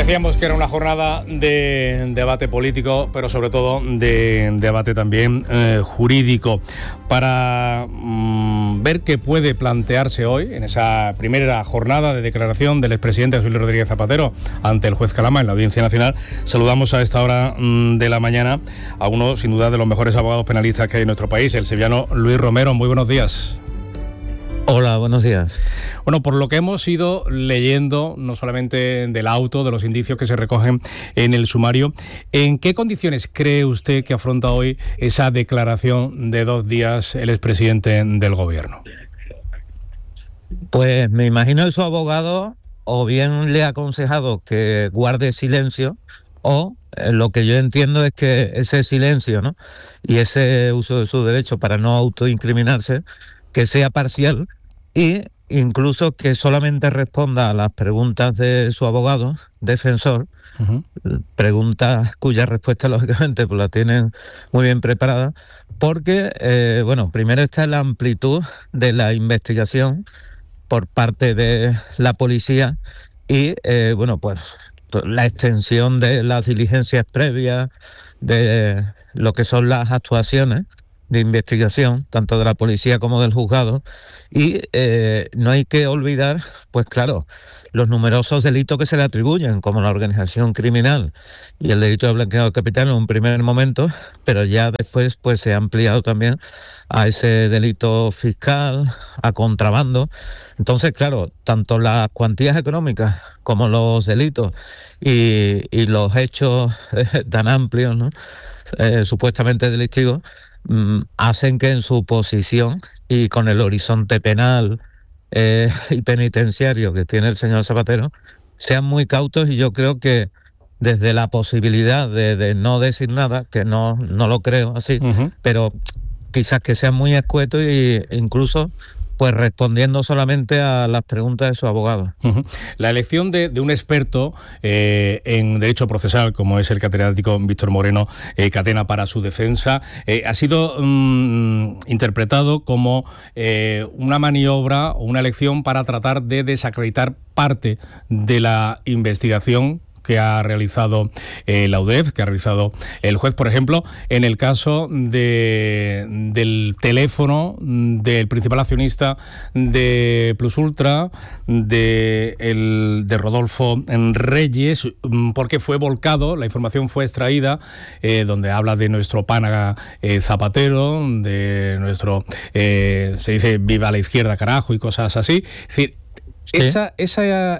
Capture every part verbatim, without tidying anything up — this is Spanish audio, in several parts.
Decíamos que era una jornada de debate político, pero sobre todo de debate también eh, jurídico, para mmm, ver qué puede plantearse hoy en esa primera jornada de declaración del expresidente José Luis Rodríguez Zapatero ante el juez Calama en la Audiencia Nacional. Saludamos a esta hora mmm, de la mañana a uno, sin duda, de los mejores abogados penalistas que hay en nuestro país, el sevillano Luis Romero. Muy buenos días. Hola, buenos días. Bueno, por lo que hemos ido leyendo, no solamente del auto, de los indicios que se recogen en el sumario, ¿en qué condiciones cree usted que afronta hoy esa declaración de dos días el expresidente del Gobierno? Pues me imagino que su abogado o bien le ha aconsejado que guarde silencio, o eh, lo que yo entiendo es que ese silencio, ¿no?, y ese uso de su derecho para no autoincriminarse, que sea parcial y incluso que solamente responda a las preguntas de su abogado defensor, uh-huh. preguntas cuyas respuestas lógicamente pues la tienen muy bien preparadas, porque eh, bueno, primero está la amplitud de la investigación por parte de la policía y eh, bueno, pues la extensión de las diligencias previas, de lo que son las actuaciones de investigación, tanto de la policía como del juzgado, y eh, no hay que olvidar, pues claro, los numerosos delitos que se le atribuyen, como la organización criminal y el delito de blanqueo de capital en un primer momento, pero ya después pues se ha ampliado también a ese delito fiscal, a contrabando. Entonces, claro, tanto las cuantías económicas como los delitos y, y los hechos eh, tan amplios, ¿no?, eh, supuestamente delictivos, hacen que en su posición y con el horizonte penal eh, y penitenciario que tiene el señor Zapatero sean muy cautos, y yo creo que desde la posibilidad de, de no decir nada, que no, no lo creo así, uh-huh. pero quizás que sean muy escuetos e incluso pues respondiendo solamente a las preguntas de su abogado. Uh-huh. La elección de, de un experto eh, en derecho procesal, como es el catedrático Víctor Moreno eh, Catena, para su defensa, eh, ha sido um, interpretado como eh, una maniobra o una elección para tratar de desacreditar parte de la investigación que ha realizado eh, la U D E F, que ha realizado el juez, por ejemplo, en el caso de, del teléfono del principal accionista de Plus Ultra, de, el, de Rodolfo Reyes, porque fue volcado, la información fue extraída, eh, donde habla de nuestro pana eh, Zapatero, de nuestro, eh, se dice viva la izquierda carajo y cosas así. Es decir, ¿Sí? Esa, esa,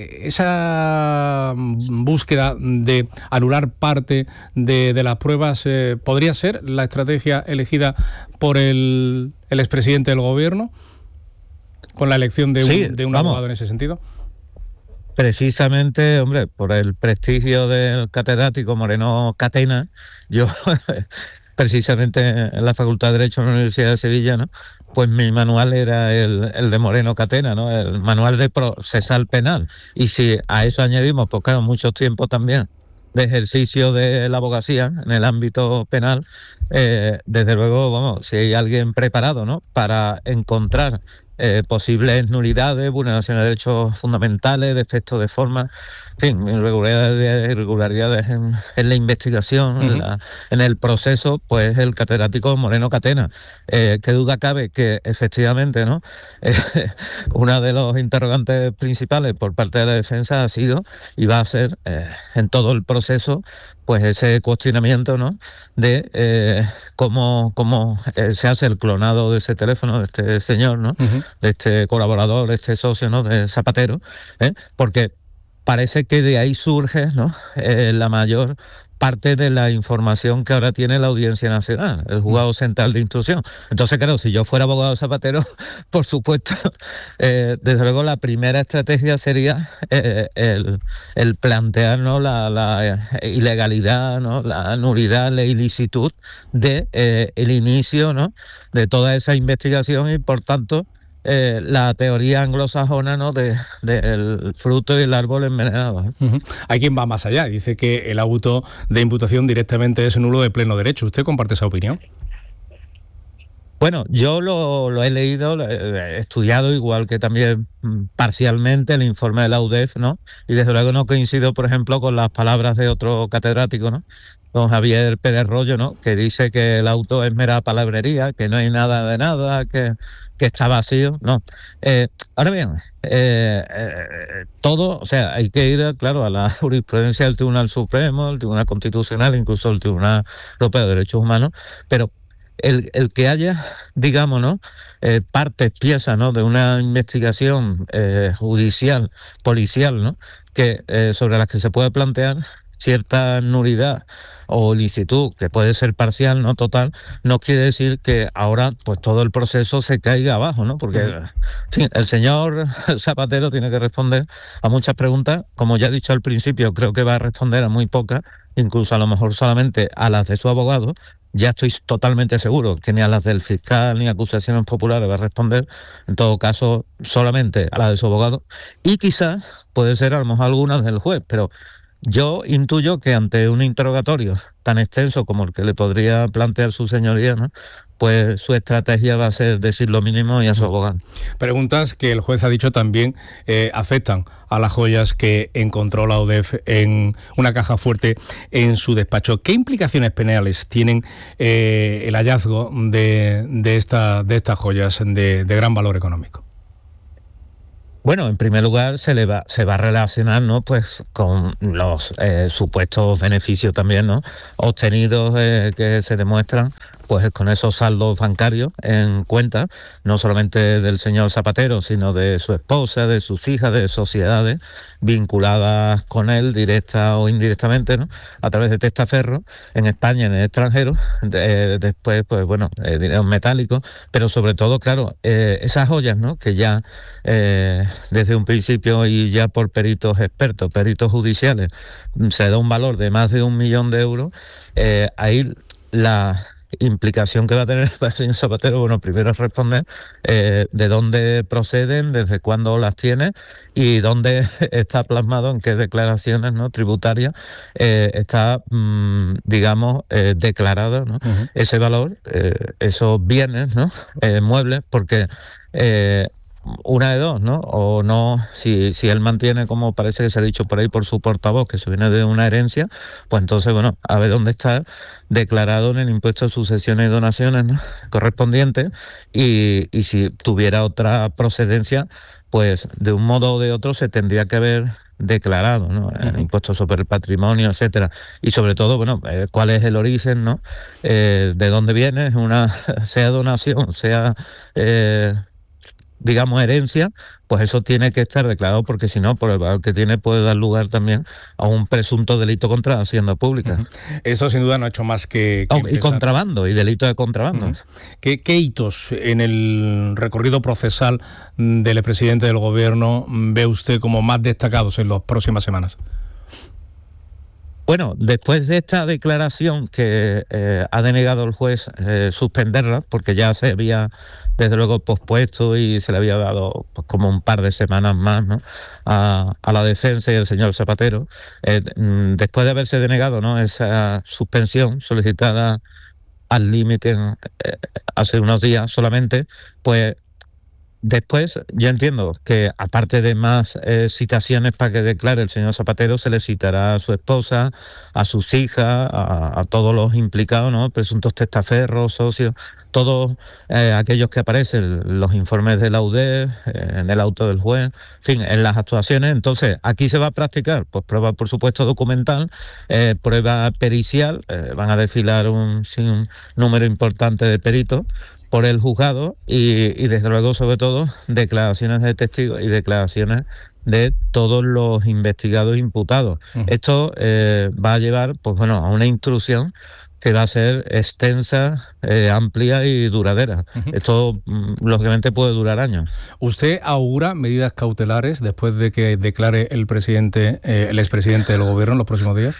esa búsqueda de anular parte de, de las pruebas eh, ¿podría ser la estrategia elegida por el, el expresidente del Gobierno con la elección de sí, un, de un vamos. abogado en ese sentido? Precisamente, hombre, por el prestigio del catedrático Moreno Catena, yo precisamente en la Facultad de Derecho de la Universidad de Sevilla, ¿no?, pues mi manual era el, el de Moreno Catena, ¿no?, el manual de procesal penal. Y si a eso añadimos, pues claro, mucho tiempo también de ejercicio de la abogacía en el ámbito penal, eh, desde luego, vamos, si hay alguien preparado, ¿no?, para encontrar eh, posibles nulidades, vulneraciones de derechos fundamentales, defectos de forma, en fin, irregularidades, irregularidades en, en la investigación, uh-huh. en, la, en el proceso, pues el catedrático Moreno Catena. Eh, qué duda cabe que efectivamente, ¿no?, eh, una de los interrogantes principales por parte de la defensa ha sido y va a ser eh, en todo el proceso, pues ese cuestionamiento, ¿no?, de eh, cómo, cómo eh, se hace el clonado de ese teléfono de este señor, ¿no?, uh-huh. de este colaborador, de este socio, ¿no?, de Zapatero, ¿eh? porque parece que de ahí surge, ¿no?, eh, la mayor parte de la información que ahora tiene la Audiencia Nacional, el Juzgado Central de Instrucción. Entonces, claro, si yo fuera abogado Zapatero, por supuesto, eh, desde luego la primera estrategia sería eh, el, el plantear, ¿no?, la, la ilegalidad, ¿no?, la nulidad, la ilicitud de eh, el inicio, ¿no?, de toda esa investigación y, por tanto, Eh, la teoría anglosajona, ¿no?, de, de el fruto y el árbol envenenado. Uh-huh. Hay quien va más allá, dice que el auto de imputación directamente es nulo de pleno derecho. ¿Usted comparte esa opinión? Bueno, yo lo, lo he leído, lo he estudiado, igual que también parcialmente el informe de la U D E F, ¿no? Y desde luego no coincido, por ejemplo, con las palabras de otro catedrático, ¿no? Don Javier Pérez Royo, ¿no? Que dice que el auto es mera palabrería, que no hay nada de nada, que, que está vacío, ¿no? Eh, ahora bien, eh, eh, todo, o sea, hay que ir, claro, a la jurisprudencia del Tribunal Supremo, el Tribunal Constitucional, incluso el Tribunal Europeo de Derechos Humanos, pero El, el que haya, digamos, ¿no? Eh, partes, piezas, ¿no? De una investigación eh, judicial, policial, ¿no? Que eh, sobre las que se puede plantear cierta nulidad o licitud, que puede ser parcial, no total, no quiere decir que ahora pues todo el proceso se caiga abajo, ¿no? Porque en fin, el señor Zapatero tiene que responder a muchas preguntas, como ya he dicho al principio, creo que va a responder a muy pocas, incluso a lo mejor solamente a las de su abogado. Ya estoy totalmente seguro que ni a las del fiscal ni a acusaciones populares va a responder, en todo caso solamente a las de su abogado, y quizás puede ser a lo mejor algunas del juez, pero yo intuyo que ante un interrogatorio tan extenso como el que le podría plantear su señoría, ¿no? Pues su estrategia va a ser decir lo mínimo y a su abogado. Preguntas que el juez ha dicho también eh, afectan a las joyas que encontró la U D E F en una caja fuerte en su despacho. ¿Qué implicaciones penales tienen eh, el hallazgo de, de, esta, de estas joyas de, de gran valor económico? Bueno, en primer lugar se le va, se va a relacionar, ¿no? Pues con los eh, supuestos beneficios también, ¿no? Obtenidos eh, que se demuestran, pues con esos saldos bancarios en cuenta, no solamente del señor Zapatero, sino de su esposa, de sus hijas, de sociedades vinculadas con él, directa o indirectamente, ¿no? A través de testaferros en España, en el extranjero, de, después, pues bueno, eh, dinero metálico, pero sobre todo, claro, eh, esas joyas, ¿no? Que ya eh, desde un principio y ya por peritos expertos, peritos judiciales, se da un valor de más de un millón de euros, eh, ahí la implicación que va a tener para el señor Zapatero, bueno, primero es responder eh, de dónde proceden, desde cuándo las tiene y dónde está plasmado, en qué declaraciones, ¿no? Tributarias eh, está, mmm, digamos, eh, declarado, ¿no? Uh-huh. Ese valor, eh, esos bienes, ¿no? Eh, muebles, porque eh, una de dos, ¿no? O no, si, si él mantiene, como parece que se ha dicho por ahí por su portavoz, que se viene de una herencia, pues entonces, bueno, a ver dónde está declarado en el impuesto de sucesiones y donaciones, ¿no? Correspondientes, y, y si tuviera otra procedencia, pues de un modo o de otro se tendría que haber declarado, ¿no? El impuesto sobre el patrimonio, etcétera. Y sobre todo, bueno, eh, cuál es el origen, ¿no? Eh, de dónde viene, una, sea donación, sea... Eh, digamos, herencia, pues eso tiene que estar declarado, porque si no, por el valor que tiene, puede dar lugar también a un presunto delito contra la hacienda pública. Uh-huh. Eso sin duda no ha hecho más que... que oh, y contrabando, y delito de contrabando. Uh-huh. ¿Qué, ¿Qué hitos en el recorrido procesal del expresidente del gobierno ve usted como más destacados en las próximas semanas? Bueno, después de esta declaración que eh, ha denegado el juez eh, suspenderla, porque ya se había desde luego pospuesto y se le había dado pues, como un par de semanas más, ¿no? a, a la defensa y al señor Zapatero, eh, después de haberse denegado, ¿no? esa suspensión solicitada al límite eh, hace unos días solamente, pues después, yo entiendo que aparte de más eh, citaciones para que declare el señor Zapatero, se le citará a su esposa, a sus hijas, a, a todos los implicados, ¿no? Presuntos testaferros, socios, todos eh, aquellos que aparecen en los informes de la U D E F, eh, en el auto del juez, en fin, en las actuaciones. Entonces, aquí se va a practicar, pues prueba, por supuesto, documental, eh, prueba pericial, eh, van a desfilar un, sí, un número importante de peritos por el juzgado y, y desde luego, sobre todo, declaraciones de testigos y declaraciones de todos los investigados imputados. Uh-huh. Esto eh, va a llevar, pues bueno, a una instrucción que va a ser extensa, eh, amplia y duradera. Uh-huh. Esto, lógicamente, puede durar años. ¿Usted augura medidas cautelares después de que declare el presidente, eh, el expresidente del gobierno en los próximos días?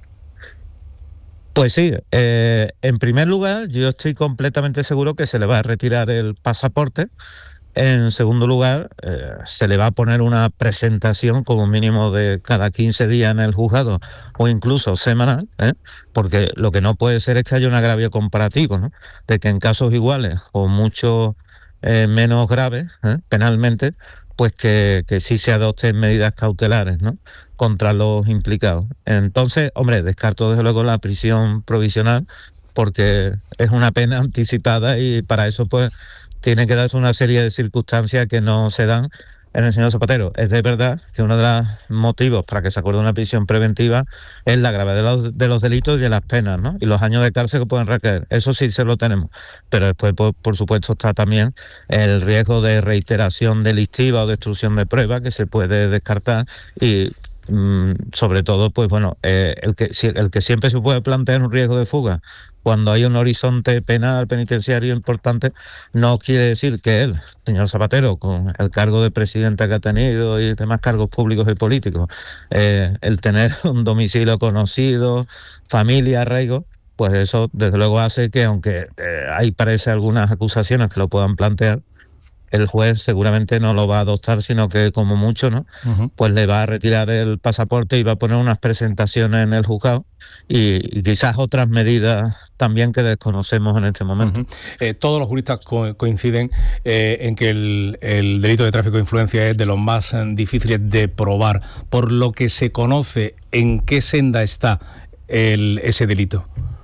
Pues sí, eh, en primer lugar, yo estoy completamente seguro que se le va a retirar el pasaporte, En segundo lugar, eh, se le va a poner una presentación como mínimo de cada quince días en el juzgado o incluso semanal, ¿eh? Porque lo que no puede ser es que haya un agravio comparativo, ¿no? De que en casos iguales o mucho eh, menos graves, ¿eh? penalmente, pues que, que sí se adopten medidas cautelares, ¿no? Contra los implicados. Entonces, hombre, descarto desde luego la prisión provisional porque es una pena anticipada y para eso pues tiene que darse una serie de circunstancias que no se dan en el señor Zapatero. Es de verdad que uno de los motivos para que se acuerde una prisión preventiva es la gravedad de los, de los delitos y de las penas, ¿no? Y los años de cárcel que pueden recaer. Eso sí se lo tenemos. Pero después, por, por supuesto, está también el riesgo de reiteración delictiva o destrucción de pruebas que se puede descartar y mm, sobre todo, pues bueno, eh, el, que, el que siempre se puede plantear un riesgo de fuga cuando hay un horizonte penal penitenciario importante, no quiere decir que él, señor Zapatero, con el cargo de presidente que ha tenido y demás cargos públicos y políticos, eh, el tener un domicilio conocido, familia, arraigo, pues eso desde luego hace que, aunque eh, hay parece algunas acusaciones que lo puedan plantear, el juez seguramente no lo va a adoptar, sino que como mucho, ¿no? Uh-huh. Pues le va a retirar el pasaporte y va a poner unas presentaciones en el juzgado y, y quizás otras medidas también que desconocemos en este momento. Uh-huh. Eh, todos los juristas co- coinciden eh, en que el, el delito de tráfico de influencia es de los más eh, difíciles de probar. Por lo que se conoce, ¿en qué senda está el, ese delito?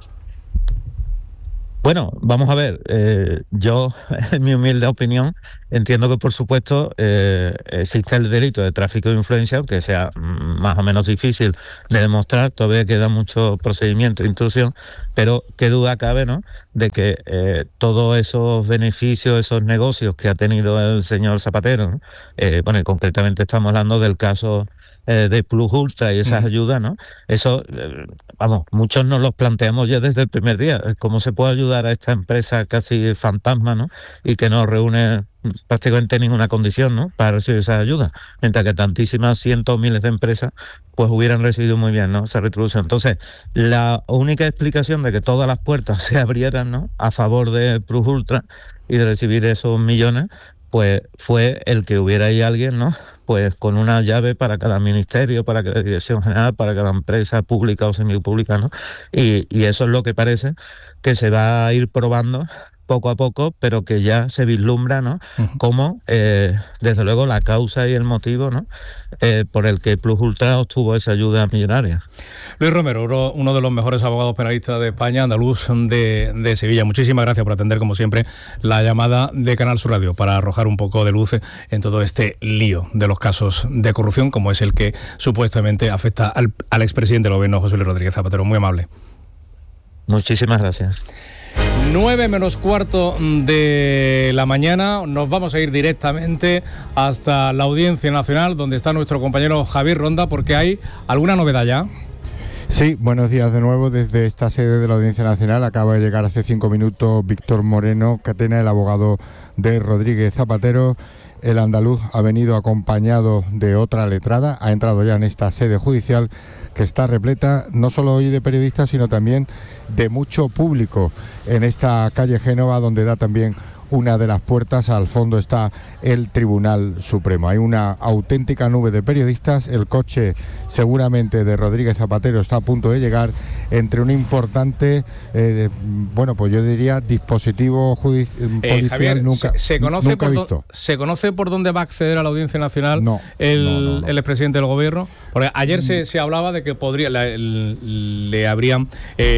Bueno, vamos a ver, eh, yo, en mi humilde opinión, entiendo que por supuesto eh, existe el delito de tráfico de influencia, aunque sea más o menos difícil de demostrar, todavía queda mucho procedimiento de instrucción, pero qué duda cabe, ¿no?, de que eh, todos esos beneficios, esos negocios que ha tenido el señor Zapatero, ¿no? eh, bueno, y concretamente estamos hablando del caso eh, de Plus Ultra y esas mm. ayudas, ¿no? Eso, eh, vamos, muchos nos los planteamos ya desde el primer día. ¿Cómo se puede ayudar a esta empresa casi fantasma, ¿no?, y que no reúne prácticamente ninguna condición, ¿no?, para recibir esa ayuda? Mientras que tantísimas cientos o miles de empresas pues hubieran recibido muy bien, ¿no?, esa retribución. Entonces, la única explicación de que todas las puertas se abrieran, ¿no?, a favor de Plus Ultra y de recibir esos millones, pues fue el que hubiera ahí alguien, ¿no?, pues con una llave para cada ministerio, para cada dirección general, para cada empresa pública o semipública, ¿no? Y, y eso es lo que parece que se va a ir probando poco a poco, pero que ya se vislumbra, ¿no?, uh-huh. como, eh, desde luego, la causa y el motivo, ¿no?, eh, por el que Plus Ultra obtuvo esa ayuda millonaria. Luis Romero, uno de los mejores abogados penalistas de España, andaluz de, de Sevilla. Muchísimas gracias por atender, como siempre, la llamada de Canal Sur Radio para arrojar un poco de luz en todo este lío de los casos de corrupción, como es el que supuestamente afecta al, al expresidente del gobierno, José Luis Rodríguez Zapatero. Muy amable. Muchísimas gracias. nueve menos cuarto de la mañana, nos vamos a ir directamente hasta la Audiencia Nacional, donde está nuestro compañero Javier Ronda, porque hay alguna novedad ya. Sí, buenos días de nuevo desde esta sede de la Audiencia Nacional. Acaba de llegar hace cinco minutos Víctor Moreno Catena, el abogado de Rodríguez Zapatero. El andaluz ha venido acompañado de otra letrada, ha entrado ya en esta sede judicial que está repleta no solo hoy de periodistas, sino también de mucho público en esta calle Génova, donde da también una de las puertas. Al fondo está el Tribunal Supremo. Hay una auténtica nube de periodistas. El coche seguramente de Rodríguez Zapatero está a punto de llegar, entre un importante, eh, bueno, pues yo diría dispositivo judici- eh, policial Javier, nunca, se, se conoce nunca por visto. Do, ¿Se conoce por dónde va a acceder a la Audiencia Nacional no, el, no, no, no. el expresidente del gobierno? Porque ayer se, se hablaba de que podría le, le habrían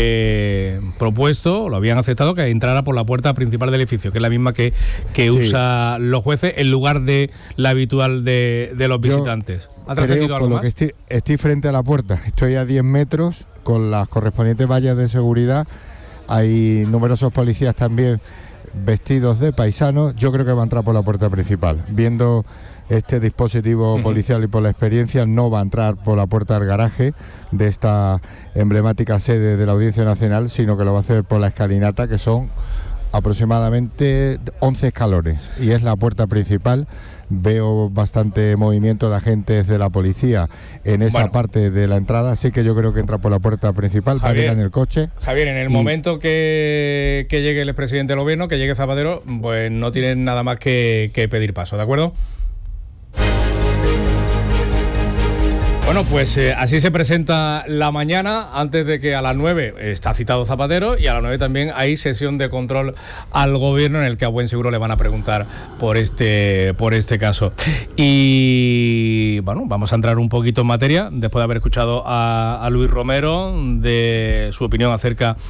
eh, propuesto, lo habían aceptado, que entrara por la puerta principal del edificio, que es la misma que, que sí. usa los jueces en lugar de la habitual de, de los visitantes. ¿Ha trascendido algo más? Lo que estoy, estoy frente a la puerta, estoy a diez metros con las correspondientes vallas de seguridad. Hay numerosos policías también vestidos de paisanos. Yo creo que va a entrar por la puerta principal. Viendo este dispositivo uh-huh. policial y por la experiencia, no va a entrar por la puerta del garaje de esta emblemática sede de la Audiencia Nacional, sino que lo va a hacer por la escalinata, que son aproximadamente once escalones, y es la puerta principal veo bastante movimiento de agentes de la policía en esa bueno. parte de la entrada, así que yo creo que entra por la puerta principal, Javier, para ir en el coche. Javier, en el y... momento que, que llegue el expresidente del gobierno, que llegue Zapatero, pues no tienen nada más que, que pedir paso, ¿de acuerdo? Bueno, pues eh, así se presenta la mañana, antes de que a las nueve está citado Zapatero y a las nueve también hay sesión de control al gobierno en el que a buen seguro le van a preguntar por este, por este caso. Y bueno, vamos a entrar un poquito en materia, después de haber escuchado a, a Luis Romero, de su opinión acerca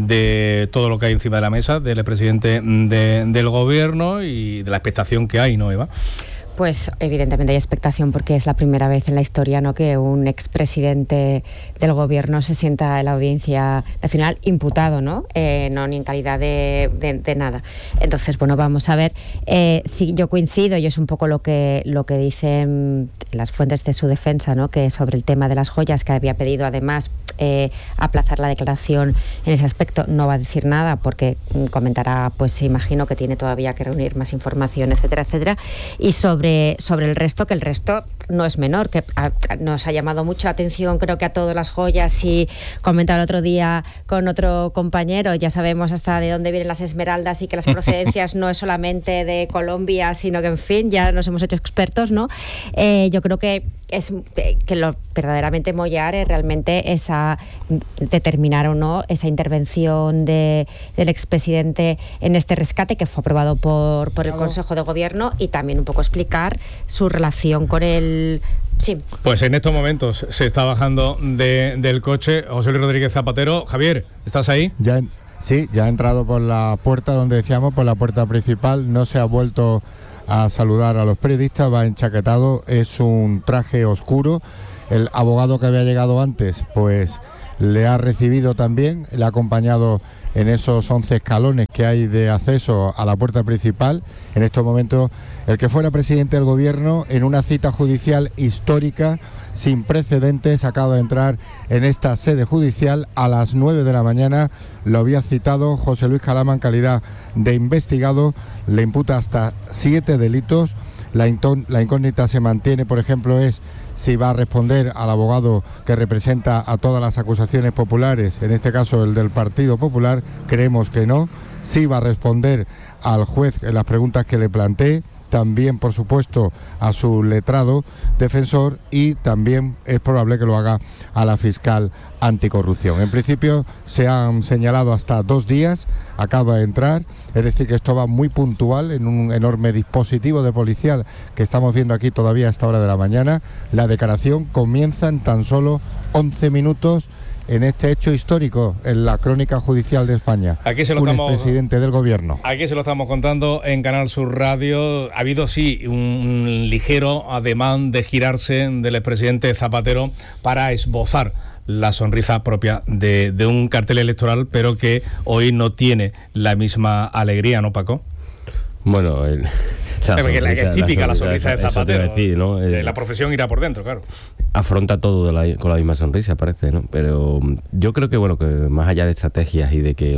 de todo lo que hay encima de la mesa del presidente de, del gobierno y de la expectación que hay, ¿no, Eva? Pues evidentemente hay expectación porque es la primera vez en la historia, ¿no?, que un expresidente del gobierno se sienta en la Audiencia Nacional imputado, ¿no? Eh, no ni en calidad de, de, de nada. Entonces, bueno, vamos a ver. Eh, si yo coincido, y es un poco lo que, lo que dicen las fuentes de su defensa, ¿no?, que sobre el tema de las joyas, que había pedido además eh, aplazar la declaración en ese aspecto, no va a decir nada porque comentará, pues imagino que tiene todavía que reunir más información, etcétera, etcétera. Y sobre Sobre, sobre el resto, que el resto no es menor, que a, a, nos ha llamado mucho la atención, creo que a todas las joyas, y comentaba el otro día con otro compañero, ya sabemos hasta de dónde vienen las esmeraldas y que las procedencias no es solamente de Colombia, sino que, en fin, ya nos hemos hecho expertos, ¿no? Eh, yo creo que es que lo verdaderamente mollar es realmente esa determinar o no esa intervención de, del expresidente en este rescate que fue aprobado por, por el Consejo de Gobierno, y también un poco explicar su relación con el... Sí. Pues en estos momentos se está bajando de, del coche José Luis Rodríguez Zapatero. Javier, ¿estás ahí? Ya en, sí, ya ha entrado por la puerta donde decíamos, por la puerta principal, no se ha vuelto a saludar a los periodistas, va enchaquetado, es un traje oscuro. El abogado que había llegado antes, pues le ha recibido también, le ha acompañado en esos once escalones que hay de acceso a la puerta principal. En estos momentos, el que fuera presidente del gobierno, en una cita judicial histórica, sin precedentes, acaba de entrar en esta sede judicial a las nueve de la mañana. Lo había citado José Luis Calama en calidad de investigado, le imputa hasta siete delitos. La, la incógnita se mantiene, por ejemplo, es si va a responder al abogado que representa a todas las acusaciones populares, en este caso el del Partido Popular. Creemos que no. Sí va a responder al juez en las preguntas que le plantee, también, por supuesto, a su letrado defensor, y también es probable que lo haga a la fiscal anticorrupción. En principio se han señalado hasta dos días, acaba de entrar, es decir que esto va muy puntual en un enorme dispositivo de policial que estamos viendo aquí todavía a esta hora de la mañana. La declaración comienza en tan solo once minutos en este hecho histórico en la crónica judicial de España. Aquí se lo un estamos, expresidente del gobierno. Aquí se lo estamos contando en Canal Sur Radio. Ha habido, sí, un ligero ademán de girarse del expresidente Zapatero para esbozar la sonrisa propia de, de un cartel electoral, pero que hoy no tiene la misma alegría, ¿no, Paco? Bueno, el... La es, sonrisa, es típica la sonrisa, la sonrisa de Zapatero. Decir, ¿no? eh, la profesión irá por dentro, claro. Afronta todo de la, con la misma sonrisa, parece, ¿no? Pero yo creo que, bueno, que más allá de estrategias y de que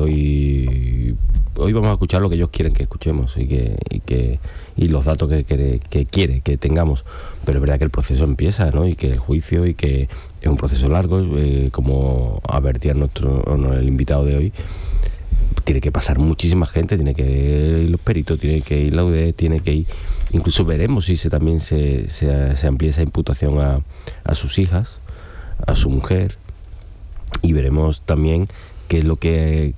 hoy hoy vamos a escuchar lo que ellos quieren que escuchemos y que y, que, y los datos que, que, que quiere que tengamos. Pero es verdad que el proceso empieza, ¿no? Y que el juicio, y que es un proceso largo, eh, como advertía nuestro, no, el invitado de hoy. Tiene que pasar muchísima gente, tiene que ir los peritos, tiene que ir la U D E, tiene que ir... Incluso veremos si se, también se, se, se amplía esa imputación a, a sus hijas, a su mujer, y veremos también qué es lo que...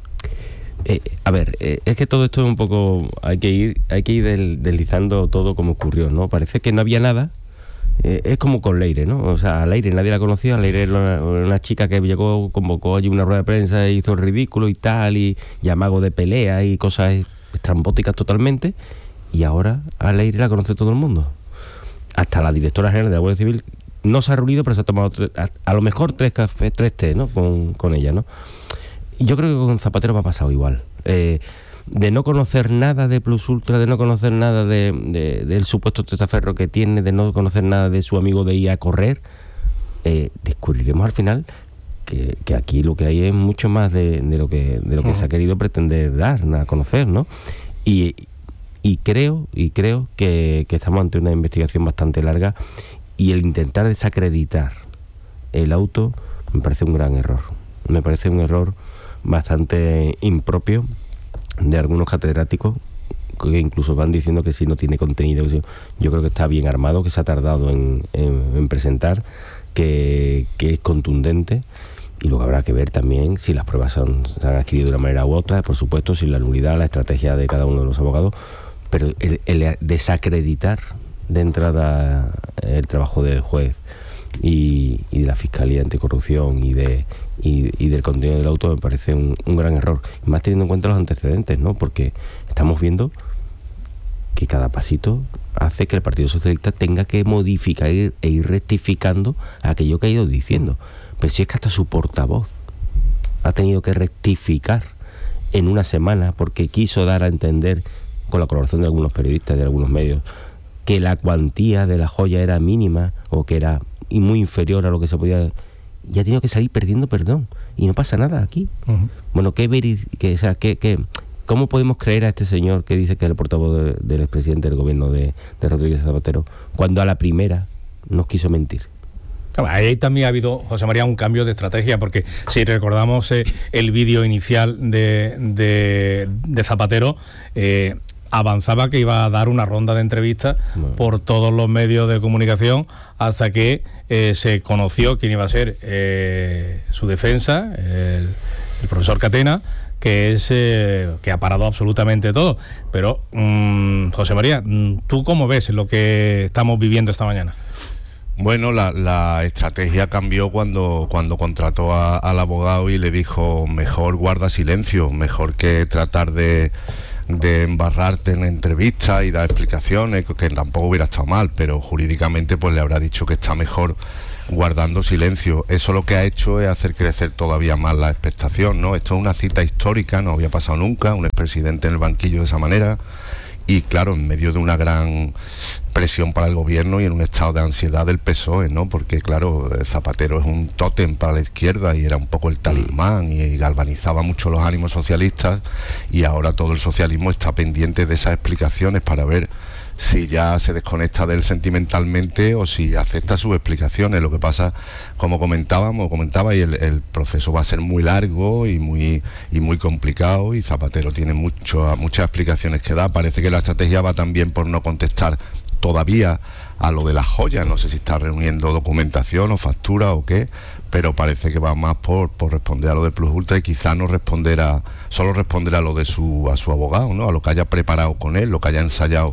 Eh, a ver, eh, es que todo esto es un poco... Hay que ir hay que ir del, deslizando todo como ocurrió, ¿no? Parece que no había nada. Eh, es como con Leire, ¿no? O sea, a Leire nadie la conocía. Leire era una, una chica que llegó, convocó allí una rueda de prensa, hizo el ridículo y tal, y, y amago de pelea y cosas estrambóticas totalmente. Y ahora a Leire la conoce todo el mundo. Hasta la directora general de la Guardia Civil no se ha reunido, pero se ha tomado tres, a, a lo mejor tres cafés, tres té, ¿no? Con, con ella, ¿no? Y yo creo que con Zapatero va a pasar igual. Eh, de no conocer nada de Plus Ultra, de no conocer nada de, de, del supuesto testaferro que tiene, de no conocer nada de su amigo de ir a correr, eh, descubriremos al final que, que aquí lo que hay es mucho más de, de lo que de lo que uh-huh. se ha querido pretender dar a conocer, ¿no? Y, Y creo, y creo que, que estamos ante una investigación bastante larga, y el intentar desacreditar el auto me parece un gran error. Me parece un error bastante impropio de algunos catedráticos, que incluso van diciendo que si no tiene contenido. Yo creo que está bien armado, que se ha tardado en, en, en presentar, que, que es contundente, y luego habrá que ver también si las pruebas son, se han adquirido de una manera u otra, por supuesto, si la nulidad, la estrategia de cada uno de los abogados, pero el, el desacreditar de entrada el trabajo del juez y, y de la Fiscalía Anticorrupción y de y, y del contenido del auto me parece un, un gran error, y más teniendo en cuenta los antecedentes, ¿no? Porque estamos viendo que cada pasito hace que el Partido Socialista tenga que modificar e ir rectificando aquello que ha ido diciendo. Pero si es que hasta su portavoz ha tenido que rectificar en una semana porque quiso dar a entender, con la colaboración de algunos periodistas, de algunos medios, que la cuantía de la joya era mínima o que era muy inferior a lo que se podía, y ha tenido que salir perdiendo perdón, y no pasa nada aquí. Uh-huh. Bueno, ¿qué ver, que, o sea, qué, qué, ¿cómo podemos creer a este señor que dice que es el portavoz de, del expresidente del gobierno de, de Rodríguez Zapatero, cuando a la primera nos quiso mentir? Ahí también ha habido, José María, un cambio de estrategia, porque si recordamos eh, el vídeo inicial de, de, de Zapatero, eh, avanzaba que iba a dar una ronda de entrevistas bueno. por todos los medios de comunicación, hasta que eh, se conoció quién iba a ser eh, su defensa, el, el profesor Catena, que es eh, que ha parado absolutamente todo. Pero, mmm, José María, ¿tú cómo ves lo que estamos viviendo esta mañana? Bueno, la, la estrategia cambió cuando, cuando contrató a, al abogado y le dijo: mejor guarda silencio, mejor que tratar de, de embarrarte en entrevistas y dar explicaciones, que tampoco hubiera estado mal, pero jurídicamente pues le habrá dicho que está mejor guardando silencio. Eso lo que ha hecho es hacer crecer todavía más la expectación, ¿no? Esto es una cita histórica, no había pasado nunca, un expresidente en el banquillo de esa manera, y claro, en medio de una gran presión para el gobierno y en un estado de ansiedad del P S O E, ¿no? Porque claro, Zapatero es un tótem para la izquierda y era un poco el talismán y galvanizaba mucho los ánimos socialistas, y ahora todo el socialismo está pendiente de esas explicaciones para ver si ya se desconecta de él sentimentalmente o si acepta sus explicaciones. Lo que pasa, como comentábamos, comentaba, y el, el proceso va a ser muy largo y muy y muy complicado, y Zapatero tiene mucho, muchas explicaciones que dar. Parece que la estrategia va también por no contestar todavía a lo de las joyas. No sé si está reuniendo documentación o factura o qué, pero parece que va más por, por responder a lo de Plus Ultra, y quizá no responder a, solo responder a lo de su, a su abogado, ¿no? A lo que haya preparado con él, lo que haya ensayado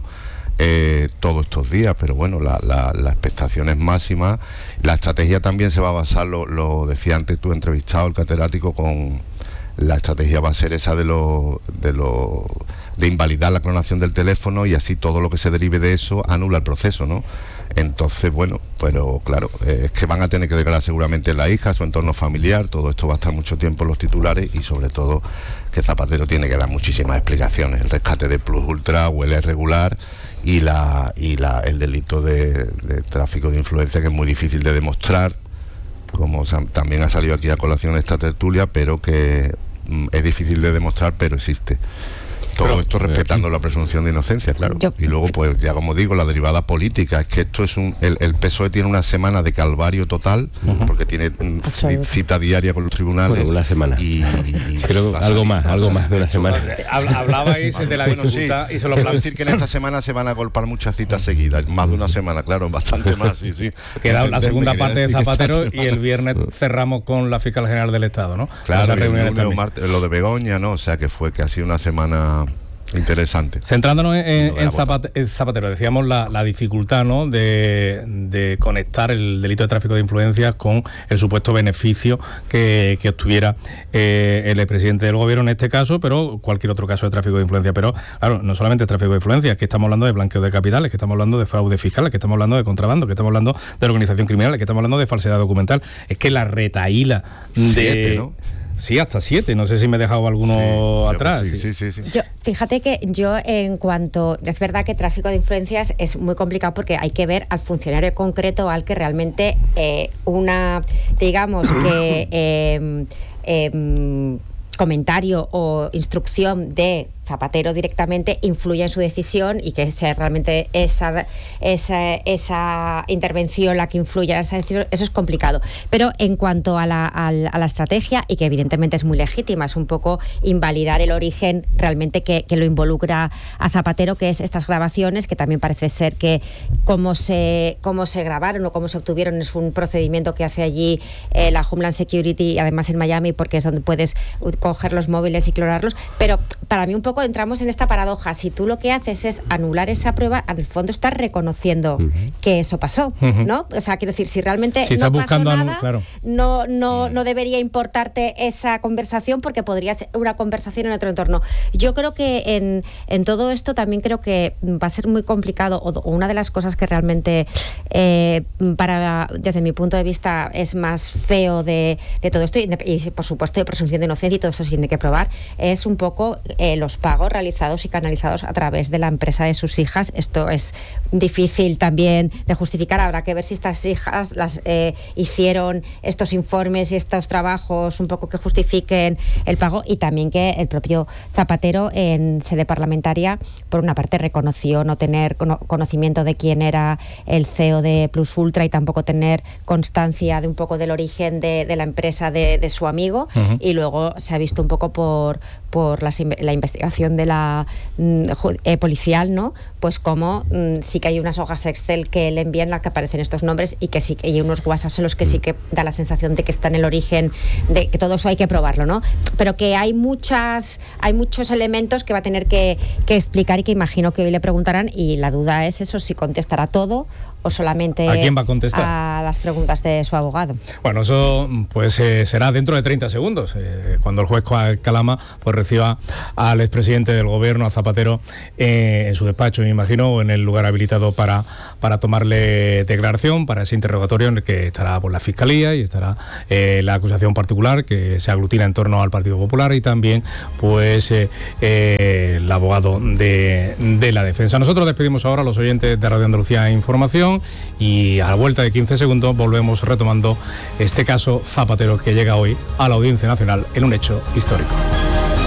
Eh, todos estos días. Pero bueno, la, la, la expectación es máxima. La estrategia también se va a basar, lo, lo decía antes tu entrevistado, el catedrático, con la estrategia va a ser esa de lo, de lo de invalidar la clonación del teléfono, y así todo lo que se derive de eso anula el proceso, ¿no? Entonces, bueno, pero claro, eh, es que van a tener que declarar seguramente la hija, su entorno familiar, todo esto va a estar mucho tiempo en los titulares, y sobre todo que Zapatero tiene que dar muchísimas explicaciones. El rescate de Plus Ultra huele regular, y la y la el delito de, de tráfico de influencia, que es muy difícil de demostrar, como también ha salido aquí a colación esta tertulia, pero que mm, es difícil de demostrar, pero existe. Todo pero, esto respetando la presunción de inocencia, claro. Yo, y luego, pues ya como digo, la derivada política. Es que esto es un... El, el P S O E tiene una semana de calvario total, uh-huh. porque tiene un, cita diaria con los tribunales. Bueno, una semana. Y, y creo algo más, algo más de una semana. Hablabais de la dificultad, sí, y se lo quiero decir que en esta semana se van a golpar muchas citas seguidas, más de una semana, claro, bastante más, sí, sí. Queda la segunda parte de Zapatero, y el viernes cerramos con la Fiscal General del Estado, ¿no? Claro, el lunes, martes, lo de Begoña, ¿no? O sea que fue que ha sido una semana interesante. Centrándonos en, en, Zapate, en Zapatero, decíamos la, la dificultad, ¿no?, de, de conectar el delito de tráfico de influencias con el supuesto beneficio que, que obtuviera eh, el expresidente del gobierno en este caso, pero cualquier otro caso de tráfico de influencia. Pero claro, no solamente tráfico de influencias, que estamos hablando de blanqueo de capitales, que estamos hablando de fraude fiscal, que estamos hablando de contrabando, que estamos hablando de organización criminal, que estamos hablando de falsedad documental. Es que la retahíla de... Siete, ¿no? Sí, hasta siete. No sé si me he dejado alguno sí, atrás. Sí, sí, sí, sí. Yo, fíjate que yo, en cuanto... Es verdad que tráfico de influencias es muy complicado, porque hay que ver al funcionario concreto al que realmente eh, una... Digamos que... Eh, eh, comentario o instrucción de Zapatero directamente influya en su decisión y que sea realmente esa, esa, esa intervención la que influya en esa decisión, eso es complicado. Pero en cuanto a la, a, a la estrategia, y que evidentemente es muy legítima, es un poco invalidar el origen realmente que, que lo involucra a Zapatero, que es estas grabaciones, que también parece ser que cómo se, cómo se grabaron o cómo se obtuvieron es un procedimiento que hace allí eh, la Homeland Security, además en Miami, porque es donde puedes coger los móviles y clonarlos. Pero para mí un poco entramos en esta paradoja. Si tú lo que haces es anular esa prueba, en el fondo estás reconociendo uh-huh. que eso pasó, uh-huh. ¿no? O sea, quiero decir, si realmente si no pasó nada, anu- claro. no, no, no debería importarte esa conversación, porque podría ser una conversación en otro entorno. Yo creo que en, en todo esto también creo que va a ser muy complicado, o, o una de las cosas que realmente eh, para, desde mi punto de vista es más feo de, de todo esto, y, y por supuesto de presunción de inocencia, y todo eso se tiene que probar, es un poco eh, los pagos realizados y canalizados a través de la empresa de sus hijas. Esto es difícil también de justificar. Habrá que ver si estas hijas las eh, hicieron estos informes y estos trabajos un poco que justifiquen el pago, y también que el propio Zapatero en sede parlamentaria por una parte reconoció no tener cono- conocimiento de quién era el C E O de Plus Ultra, y tampoco tener constancia de un poco del origen de, de la empresa de, de su amigo, uh-huh. y luego se ha visto un poco por por las, la investigación de la mm, eh, policial, ¿no? Pues como mm, sí que hay unas hojas Excel que le envían las que aparecen estos nombres, y que sí que hay unos WhatsApps en los que sí que da la sensación de que está en el origen, de que todo eso hay que probarlo, ¿no? Pero que hay muchas, hay muchos elementos que va a tener que, que explicar, y que imagino que hoy le preguntarán, y la duda es eso, si contestará todo o solamente ¿a quién va a contestar? A las preguntas de su abogado. Bueno, eso pues eh, será dentro de treinta segundos, eh, cuando el juez Calama pues reciba al expresidente del gobierno, a Zapatero, eh, en su despacho, me imagino, o en el lugar habilitado para, para tomarle declaración, para ese interrogatorio en el que estará por la Fiscalía y estará eh, la acusación particular que se aglutina en torno al Partido Popular, y también pues eh, eh, el abogado de, de la defensa. Nosotros despedimos ahora a los oyentes de Radio Andalucía Información, y a la vuelta de quince segundos volvemos retomando este caso Zapatero, que llega hoy a la Audiencia Nacional en un hecho histórico.